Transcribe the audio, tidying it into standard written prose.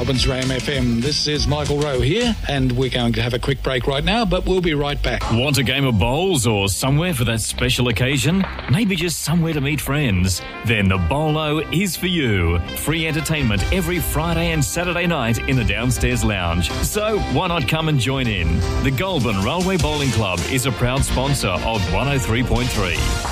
Melbourne's Ram FM. This is Michael Rowe here, and we're going to have a quick break right now, but we'll be right back. Want a game of bowls or somewhere for that special occasion? Maybe just somewhere to meet friends? Then the Bowlo is for you. Free entertainment every Friday and Saturday night in the downstairs lounge. So why not come and join in? The Goulburn Railway Bowling Club is a proud sponsor of 103.3.